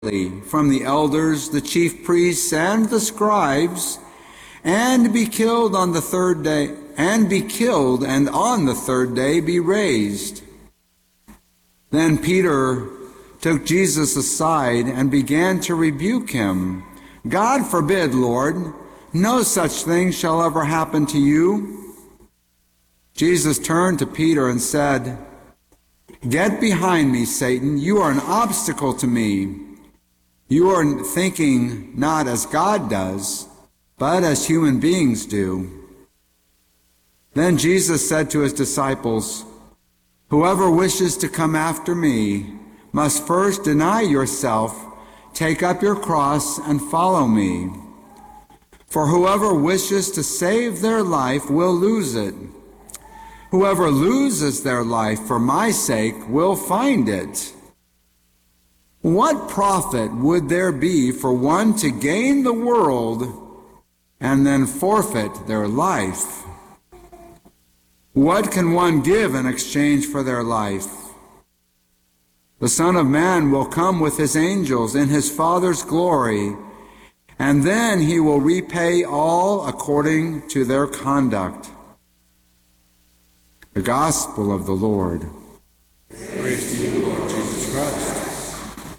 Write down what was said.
from the elders, the chief priests, and the scribes, and be killed on the third day, and on the third day be raised. Then Peter took Jesus aside and began to rebuke him. God forbid, Lord, no such thing shall ever happen to you. Jesus turned to Peter and said, Get behind me, Satan. You are an obstacle to me. You are thinking not as God does, but as human beings do. Then Jesus said to his disciples, Whoever wishes to come after me must first deny yourself, take up your cross, and follow me. For whoever wishes to save their life will lose it. Whoever loses their life for my sake will find it. What profit would there be for one to gain the world and then forfeit their life? What can one give in exchange for their life? The Son of Man will come with his angels in his Father's glory, and then he will repay all according to their conduct. The Gospel of the Lord.